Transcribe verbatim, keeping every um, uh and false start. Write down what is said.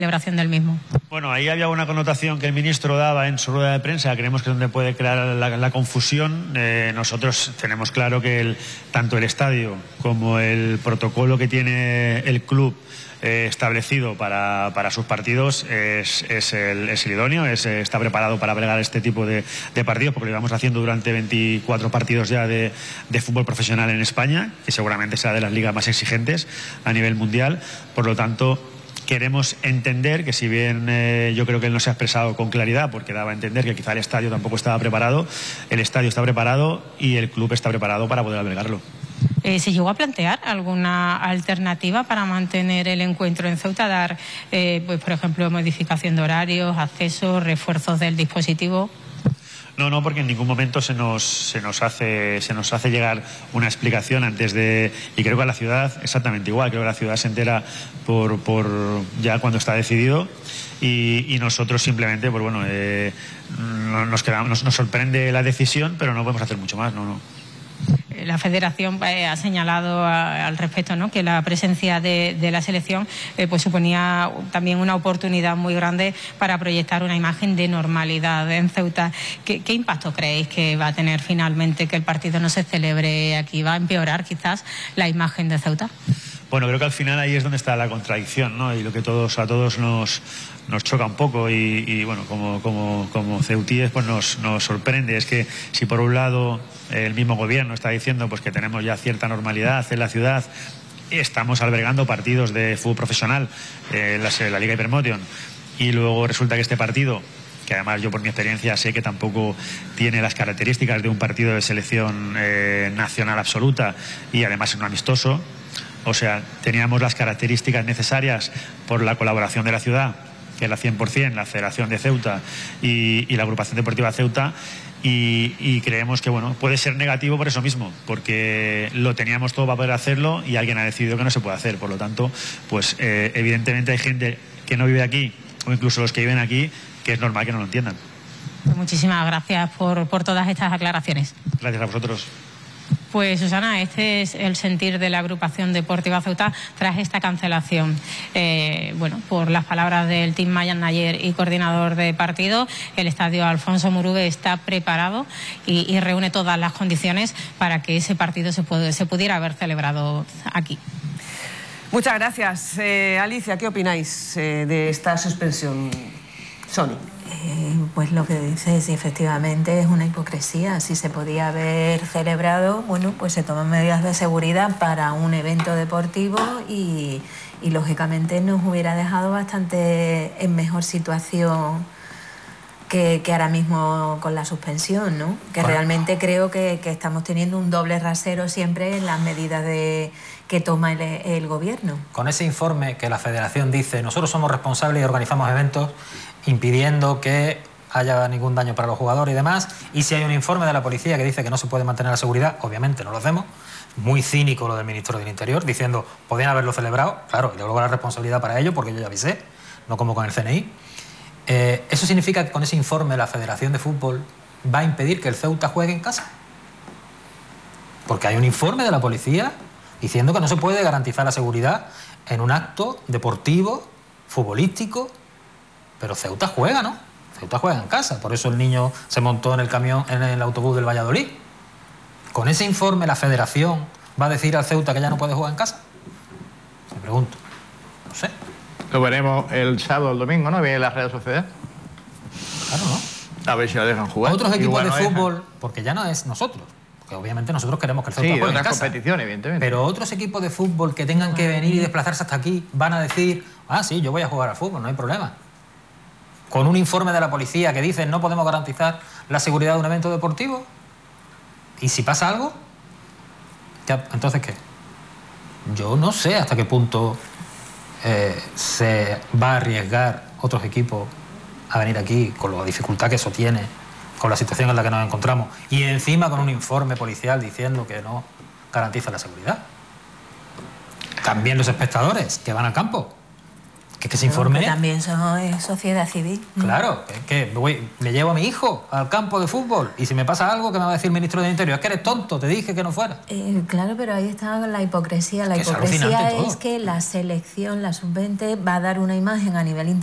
celebración del mismo. Bueno, ahí había una connotación que el ministro daba en su rueda de prensa, creemos que es donde puede crear la, la confusión. Eh, nosotros tenemos claro que el, tanto el estadio como el protocolo que tiene el club eh, establecido para, para sus partidos es, es, el, es el idóneo, es, está preparado para albergar este tipo de, de partidos, porque lo llevamos haciendo durante veinticuatro partidos ya de, de fútbol profesional en España, que seguramente será de las ligas más exigentes a nivel mundial. Por lo tanto, queremos entender que, si bien eh, yo creo que él no se ha expresado con claridad, porque daba a entender que quizá el estadio tampoco estaba preparado, el estadio está preparado y el club está preparado para poder albergarlo. Eh, ¿Se llegó a plantear alguna alternativa para mantener el encuentro en Ceuta? Dar, eh, pues por ejemplo, modificación de horarios, acceso, refuerzos del dispositivo. No, no, porque en ningún momento se nos, se nos hace se nos hace llegar una explicación antes de... Y creo que a la ciudad exactamente igual, creo que la ciudad se entera por, por ya cuando está decidido, y, y nosotros simplemente, pues bueno, eh, nos, quedamos, nos, nos sorprende la decisión, pero no podemos hacer mucho más, no, no. La Federación eh, ha señalado a, al respecto, ¿no?, que la presencia de, de la selección eh, pues suponía también una oportunidad muy grande para proyectar una imagen de normalidad en Ceuta. ¿Qué, qué impacto creéis que va a tener finalmente que el partido no se celebre aquí? ¿Va a empeorar quizás la imagen de Ceuta? Bueno, creo que al final ahí es donde está la contradicción, ¿no? Y lo que todos a todos nos, nos choca un poco y, y bueno, como, como, como ceutíes pues nos, nos sorprende. Es que si por un lado el mismo gobierno está diciendo pues que tenemos ya cierta normalidad en la ciudad, estamos albergando partidos de fútbol profesional eh, en, la, en la Liga Hypermotion, y luego resulta que este partido, que además yo por mi experiencia sé que tampoco tiene las características de un partido de selección eh, nacional absoluta, y además es un amistoso. O sea, teníamos las características necesarias por la colaboración de la ciudad, que es la cien por cien, la Federación de Ceuta y, y la Agrupación Deportiva Ceuta, y, y creemos que bueno, puede ser negativo por eso mismo, porque lo teníamos todo para poder hacerlo y alguien ha decidido que no se puede hacer. Por lo tanto, pues eh, evidentemente hay gente que no vive aquí, o incluso los que viven aquí, que es normal que no lo entiendan. Pues muchísimas gracias por, por todas estas aclaraciones. Gracias a vosotros. Pues Susana, este es el sentir de la Agrupación Deportiva Ceuta tras esta cancelación. Eh, bueno, por las palabras del Team Mayan Nayer y coordinador de partido, el estadio Alfonso Murugue está preparado y, y reúne todas las condiciones para que ese partido se, puede, se pudiera haber celebrado aquí. Muchas gracias. Eh, Alicia, ¿qué opináis eh, de esta suspensión? Sony. Eh, pues lo que dices, efectivamente, es una hipocresía. Si se podía haber celebrado, bueno, pues se toman medidas de seguridad para un evento deportivo y, y lógicamente nos hubiera dejado bastante en mejor situación que, que ahora mismo con la suspensión, ¿no? Que bueno, realmente creo que, que estamos teniendo un doble rasero siempre en las medidas de, que toma el, el gobierno. Con ese informe que la Federación dice, nosotros somos responsables y organizamos eventos impidiendo que haya ningún daño para los jugadores y demás, y si hay un informe de la policía que dice que no se puede mantener la seguridad, obviamente no lo hacemos. Muy cínico lo del ministro del Interior, diciendo, podían haberlo celebrado, claro, y luego la responsabilidad para ello, porque yo ya avisé, no como con el C N I. Eh, ¿Eso significa que con ese informe la Federación de Fútbol va a impedir que el Ceuta juegue en casa? Porque hay un informe de la policía diciendo que no se puede garantizar la seguridad en un acto deportivo, futbolístico. Pero Ceuta juega, ¿no? Ceuta juega en casa. Por eso el niño se montó en el camión, en el autobús del Valladolid. ¿Con ese informe la Federación va a decir al Ceuta que ya no puede jugar en casa? Me pregunto. No sé. Lo veremos el sábado, el domingo, ¿no? Viene la Real Sociedad. Claro, ¿no? A ver si la dejan jugar. Otros equipos Igual de no fútbol, dejan. Porque ya no es nosotros. Porque obviamente nosotros queremos que el Ceuta sí, juegue en otras casa. competiciones, evidentemente. Pero otros equipos de fútbol que tengan que venir y desplazarse hasta aquí van a decir, ah, sí, yo voy a jugar al fútbol, no hay problema. Con un informe de la policía que dice no podemos garantizar la seguridad de un evento deportivo. ¿Y si pasa algo? Ya, ¿entonces qué? Yo no sé hasta qué punto eh, se va a arriesgar otros equipos a venir aquí con la dificultad que eso tiene, con la situación en la que nos encontramos, y encima con un informe policial diciendo que no garantiza la seguridad. También los espectadores que van al campo. Que, que se informe. Que también eso es sociedad civil. Claro, que, que voy, me llevo a mi hijo al campo de fútbol y si me pasa algo, ¿qué me va a decir el ministro del Interior? Es que eres tonto, te dije que no fuera. Eh, claro, pero ahí está la hipocresía. La Es que es hipocresía alucinante es todo. que la selección, la sub veinte, va a dar una imagen a nivel internacional